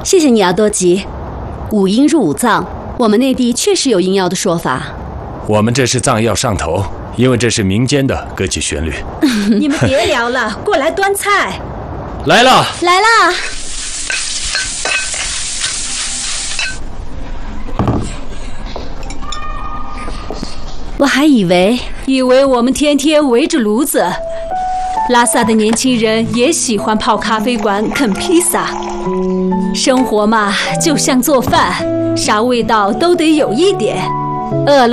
谢谢你啊，多吉。五阴入五脏，我们内地确实有阴药的说法。 我们这是藏药上头，因为这是民间的歌曲旋律。 你们别聊了，过来端菜。 来了， 来啦！我还以为我们天天围着炉子。拉萨的年轻人也喜欢泡咖啡馆、啃披萨。生活嘛，就像做饭，啥味道都得有一点。饿了。